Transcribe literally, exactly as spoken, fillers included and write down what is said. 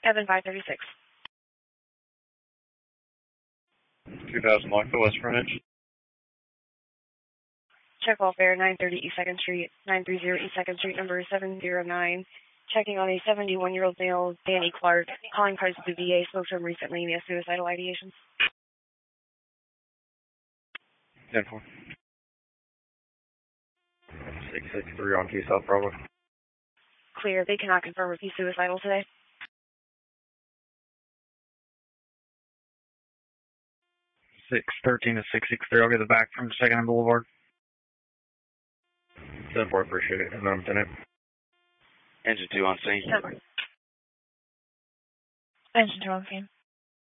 Evan five thirty-six. two thousand block the west frontage. Check welfare nine thirty East second Street, nine thirty East second Street, number seven zero nine. Checking on a seventy-one-year-old male, Danny Clark, calling parts of the V A, spoke to him recently and he has suicidal ideation. ten four. six six three on Key South Bravo. Clear. They cannot confirm if he's suicidal today. six thirteen to six six three. I'll get it back from Second and Boulevard. ten four, appreciate it. And then I'm Lieutenant. Engine two on scene. Engine two on scene.